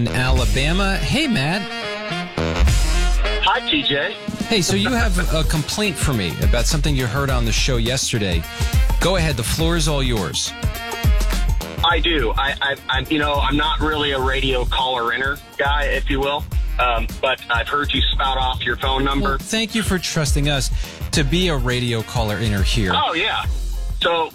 in Alabama. Hey, Matt. Hi, TJ. Hey, so you have a complaint for me about something you heard on the show yesterday. Go ahead. The floor is all yours. I do. I'm not really a radio caller-inner guy, if you will. But I've heard you spout off your phone number. Well, thank you for trusting us to be a radio caller-inner here. Oh, yeah. So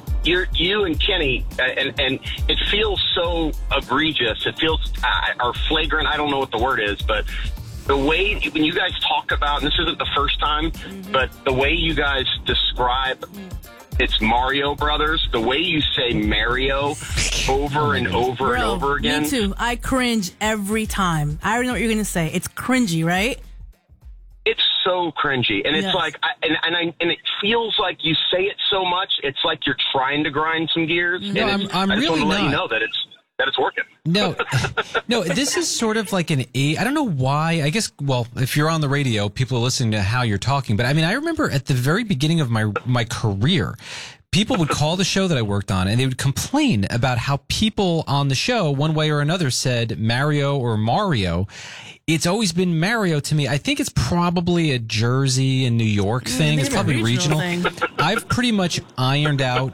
you and Kenny, and it feels so egregious. It feels or flagrant. I don't know what the word is, but the way when you guys talk about, and this isn't the first time, but the way you guys describe it's Mario Brothers, the way you say Mario over and over and over again. Me too. I cringe every time. I already know what you're going to say. It's cringy, right? It's so cringy, and it's like, and it feels like you say it so much. It's like you're trying to grind some gears. No, and I'm I just really want to let you not. know that it's working. No, this is sort of like I don't know why. I guess, well, if you're on the radio, people are listening to how you're talking. But I mean, I remember at the very beginning of my career, people would call the show that I worked on and they would complain about how people on the show, one way or another, said Mario or Mario. It's always been Mario to me. I think it's probably a Jersey and New York thing. It's probably regional. I've pretty much ironed out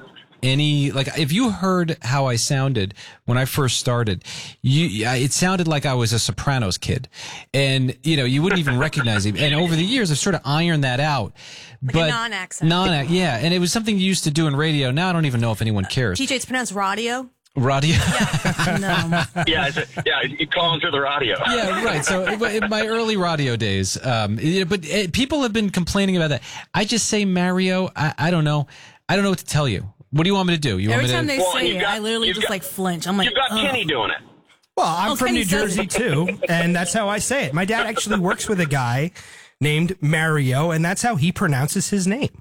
if you heard how I sounded when I first started, it sounded like I was a Sopranos kid, and you wouldn't even recognize it. And over the years, I've sort of ironed that out. But non-accent. Yeah, and it was something you used to do in radio. Now I don't even know if anyone cares. TJ, it's pronounced radio. Radio? No. Yeah, you call them through the radio. Yeah, right. So in my early radio days, but people have been complaining about that. I just say Mario. I don't know. I don't know what to tell you. What do you want me to do? Every time they say it, I literally just flinch. I'm like, you've got Kenny doing it. Well, I'm from New Jersey too, and that's how I say it. My dad actually works with a guy named Mario, and that's how he pronounces his name.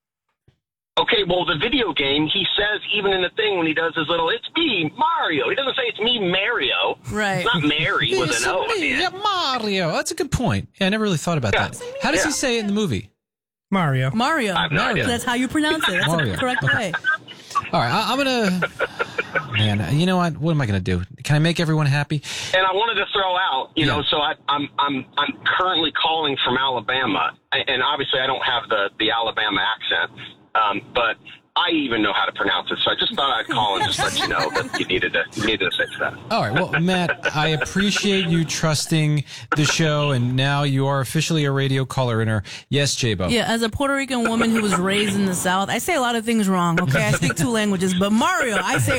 Okay, well, the video game, he says, even in the thing when he does his little, it's me, Mario. He doesn't say it's me, Mario. Right. It's not Mary with an O. Yeah, Mario. That's a good point. Yeah, I never really thought about that. How does he say it in the movie? Mario. I have no idea. That's how you pronounce it. That's Mario. the correct way. All right, I'm going to... Man, you know what? What am I going to do? Can I make everyone happy? And I wanted to throw out, so I'm currently calling from Alabama, and obviously I don't have the Alabama accent, but I even know how to pronounce it. So I just thought I'd call and just let you know that you needed to fix that. All right. Well, Matt, I appreciate you trusting the show, and now you are officially a radio caller-inner. Yes, J-Bo. Yeah, as a Puerto Rican woman who was raised in the South, I say a lot of things wrong, okay? I speak 2 languages, but Mario, I say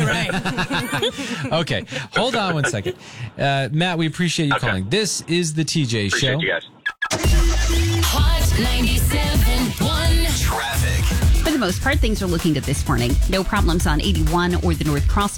right. Okay. Hold on one second. Matt, we appreciate you calling. This is the TJ Appreciate Show. you guys. Hot 97.1 Traffic. For the most part, things are looking good this morning. No problems on 81 or the North Cross.